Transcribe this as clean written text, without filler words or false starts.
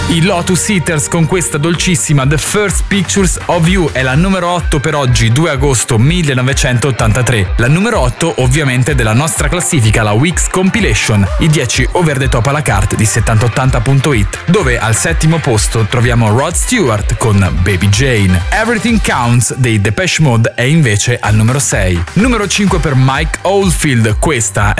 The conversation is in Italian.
I Lotus Eaters con questa dolcissima The First Pictures of You è la numero 8 per oggi, 2 agosto 1983. La numero 8 ovviamente della nostra classifica, la Weeks Compilation, i 10 over the top alla carte di 7080.it, dove al settimo posto troviamo Rod Stewart con Baby Jane. Everything Counts dei Depeche Mode è invece al numero 6. Numero 5 per Mike Oldfield, questa è